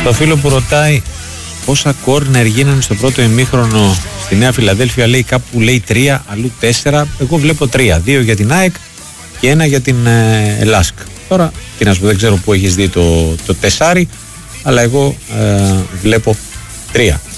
Στο φίλο που ρωτάει πόσα κόρνερ γίνανε στο πρώτο ημίχρονο στη Νέα Φιλαδέλφια, λέει κάπου λέει 3, αλλού 4. Εγώ βλέπω 3. 2 για την ΑΕΚ και 1 για την ΛΑΣΚ. Τώρα, τι να σου πω, δεν ξέρω που έχεις δει το 4, αλλά εγώ βλέπω 3.